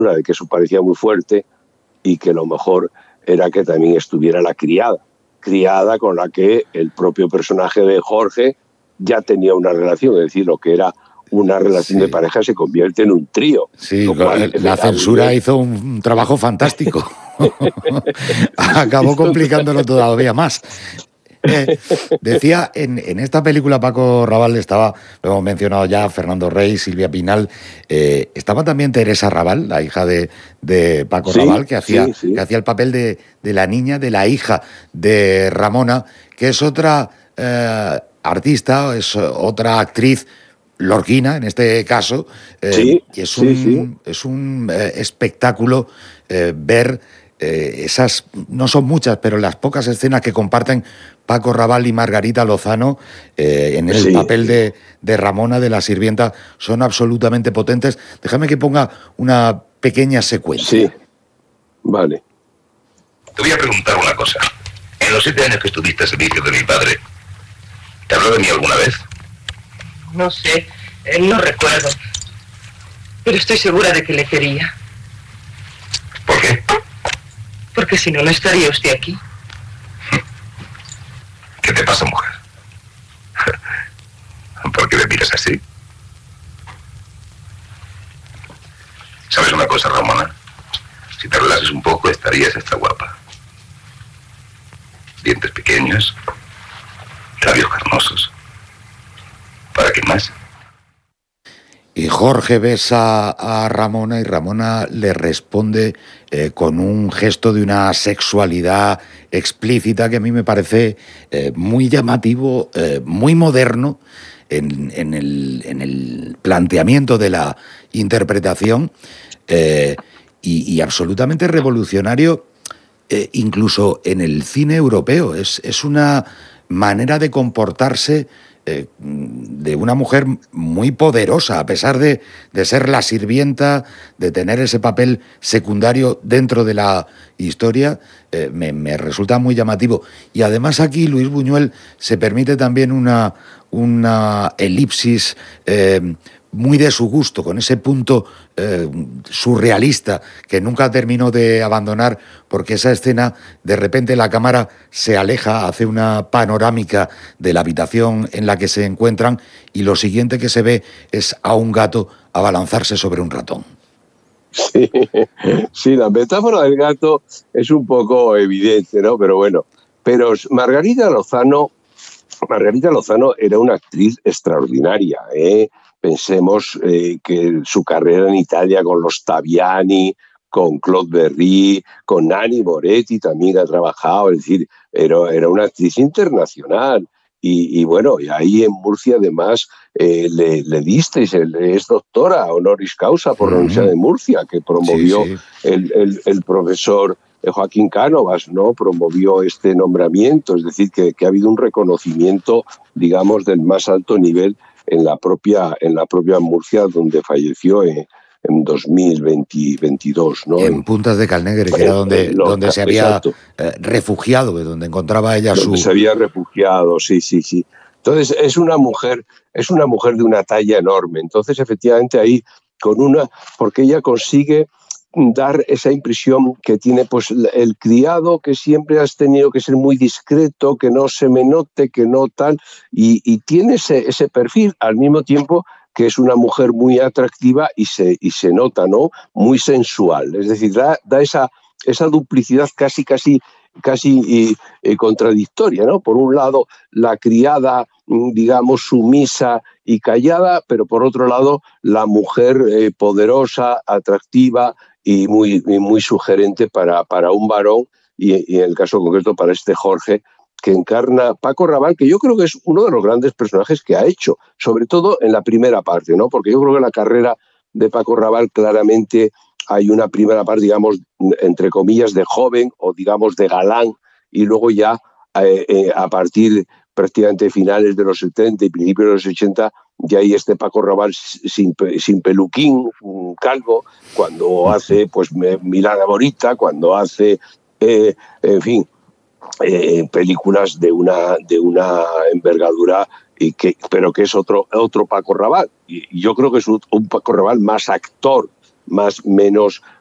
de que eso parecía muy fuerte y que lo mejor era que también estuviera la criada con la que el propio personaje de Jorge ya tenía una relación, es decir, lo que era una relación de pareja se convierte en un trío. Sí, lo cual la censura hizo un trabajo fantástico. Acabó complicándolo todavía más. Decía, en esta película Paco Raval estaba, lo hemos mencionado ya, Fernando Rey, Silvia Pinal, estaba también Teresa Raval, la hija de Paco Raval, que hacía el papel de la niña, de la hija de Ramona, que es otra artista, es otra actriz lorquina, en este caso, y es un espectáculo ver esas, no son muchas, pero las pocas escenas que comparten Paco Raval y Margarita Lozano en el papel de Ramona, de la sirvienta, son absolutamente potentes. Déjame que ponga una pequeña secuencia. Sí, vale. Te voy a preguntar una cosa. En los 7 años que estuviste al servicio de mi padre, ¿te habló de mí alguna vez? No sé, no recuerdo. Pero estoy segura de que le quería. ¿Por qué? Porque si no, no estaría usted aquí. ¿Qué te pasa, mujer? ¿Por qué me miras así? ¿Sabes una cosa, Ramona? Si te relajas un poco, estarías esta guapa. Dientes pequeños, labios carnosos. ¿Para qué más? Y Jorge besa a Ramona y Ramona le responde con un gesto de una sexualidad explícita que a mí me parece muy llamativo, muy moderno en el planteamiento de la interpretación y absolutamente revolucionario incluso en el cine europeo. Es una manera de comportarse de una mujer muy poderosa, a pesar de ser la sirvienta, de tener ese papel secundario dentro de la historia, me resulta muy llamativo. Y además aquí Luis Buñuel se permite también una elipsis muy de su gusto, con ese punto surrealista que nunca terminó de abandonar, porque esa escena, de repente la cámara se aleja, hace una panorámica de la habitación en la que se encuentran y lo siguiente que se ve es a un gato abalanzarse sobre un ratón. Sí, la metáfora del gato es un poco evidente, ¿no? Pero bueno, Margarita Lozano era una actriz extraordinaria, ¿eh? Pensemos que su carrera en Italia con los Taviani, con Claude Berry, con Nanni Moretti también ha trabajado, es decir, era una actriz internacional. Y bueno, y ahí en Murcia además le disteis, es doctora honoris causa por la Universidad de Murcia, que promovió el profesor Joaquín Cánovas, ¿no? Promovió este nombramiento, es decir, que ha habido un reconocimiento, digamos, del más alto nivel en la propia Murcia, donde falleció en 2022, ¿no? En Puntas de Calnegre, que era donde se había refugiado, donde encontraba ella donde se había refugiado, sí. Entonces es una mujer de una talla enorme. Entonces efectivamente ahí porque ella consigue dar esa impresión que tiene pues el criado, que siempre has tenido que ser muy discreto, que no se me note, que no tal, y tiene ese perfil al mismo tiempo que es una mujer muy atractiva y se nota, ¿no? Muy sensual. Es decir, da esa duplicidad casi contradictoria, ¿no? Por un lado, la criada, digamos, sumisa y callada, pero por otro lado, la mujer poderosa, atractiva y muy sugerente para un varón, y en el caso concreto para este Jorge, que encarna Paco Raval, que yo creo que es uno de los grandes personajes que ha hecho, sobre todo en la primera parte, ¿no? Porque yo creo que la carrera de Paco Raval claramente hay una primera parte, digamos, entre comillas, de joven o digamos de galán, y luego ya a partir prácticamente finales de los 70 y principios de los 80, ya hay este Paco Raval sin peluquín, calvo, cuando hace pues Milana Morita, cuando hace, en fin, películas de una envergadura, pero que es otro Paco Raval. Y yo creo que es un Paco Raval más actor, más menos